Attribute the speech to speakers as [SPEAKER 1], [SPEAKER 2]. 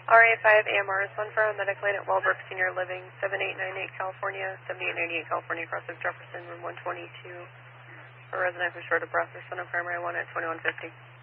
[SPEAKER 1] RA5 AMR is one for a medic lane at Walbrook Senior Living, 7898 California, 7898 California, across of Jefferson, room 122. For a resident who's short of breath or son of primary 1 at 2150.